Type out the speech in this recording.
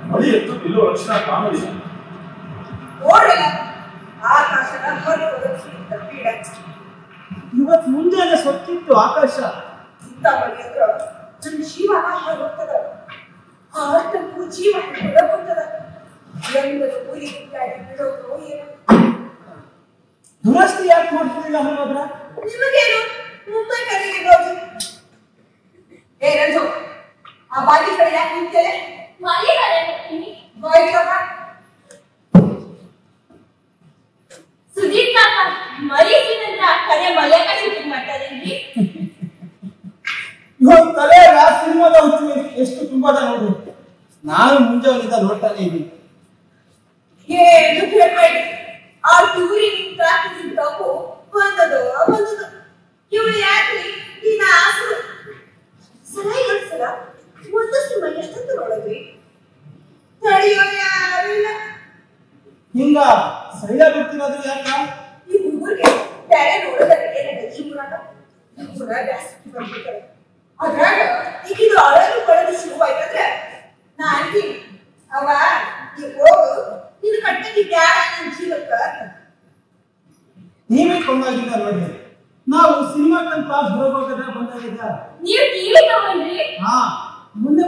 ಮಳಿ ಎತ್ತು ನಿಲ್ಲೋ ಲಕ್ಷಣ ಕಾಣಲಿಲ್ಲ. ನೋಡಿಲ್ಲ ಆಕಾಶದ ಪೀಡ. ಇವತ್ತು ಮುಂಜಾನೆ ಸೊತ್ತಿತ್ತು ಆಕಾಶ. ಇಂಥ ಮಳಿ ಅಂದ್ರ ನನ್ನ ಜೀವನ ಹೋಗ್ತದ. ಅಷ್ಟಕ್ಕೂ ಜೀವ ಹೋಗ್ತದ. ಎಲ್ಲರೂ ಊರಿ ಬಿಡೋದು ಏನು. ದುರಸ್ತಿ ಯಾಕೆ ಮಾಡ್ತಿಲ್ಲ ಹನುಮದ್ರ? ನಿಮಗೇನು ಮುಂಬೈ ಕಡೆಗೆ ಹೋಗಿ. ಏ ರಂಜು, ಆ ಬಾಗಿ ಕಡೆ ಯಾಕೆ ನಿಂತೇನೆ? ಸುದೀಪ್ ಕಾಕ ಮರೀಸಿನಂದ್ರ ಕಡೆ ಮಲ್ಯಾಕ ಶೂಟಿಂಗ್ ಮಾಡ್ತಾರೇನ್ರಿ? ಇವತ್ತು ತಲೆ ಸಿನಿಮಾದ ಹುಚ್ಚು ಎಷ್ಟು ತುಂಬಾದ ನೋಡಿ. ನಾನು ಮುಂಜಾನಿಂದ ನೋಡ್ತಾನೆ ಇದ್ದೀನಿ. ಏನು ಕೇಳ್ಬೇಡಿ, ಆ ಟೂರಿ ನಿಂತಾಕು ಬಂದದು ಇವಳು ಯಾಕ್ರಿ ದಿನ ಆಸರು ಸಲ ಒಂದಷ್ಟು ಮನೆ ಎಷ್ಟಂತ ನೋಡಿದ್ರಿ. ತಡೆಯೋ ಯಾರಿಲ್ಲ. ಹಿಂಗ ಸೈಡ ಬಿಡ್ತಿರೋದು ಯಾಕ? ಈ ಹುಡುಗರಿಗೆ ಬೇರೆ ನೋಡೋದಾರೆ ಏನಂತ ಜೀವನ ಜಾಸ್ತಿ ಬರ್ಬಿಡ್ತಾರೆ. ಅದ್ರಾಗ ಈಗಿದು ಅಳಲು ಕಳೆದು ಶುರುವಾಯ್ತಂದ್ರೆ ನಾ ಅಂತೀನಿ, ಅವ ಈ ಹೋಗು ನಿನ್ನ ಕಟ್ಟದಿ ಬ್ಯಾಡ ನನ್ನ ಜೀವಕ್ಕ. ನೀವೇ ಕೊಂದಾಗಿದ್ದ ನೋಡಿ. ನಾವು ಸಿನಿಮಾಕ್ಕಂತ ಹೊರಗೋಗದ ಬಂದಾಗಿದ್ದ. ನೀವು ಟಿವಿ ತಗೊಂಡ್ರಿ? ಹಾ, ಮುಂದೆ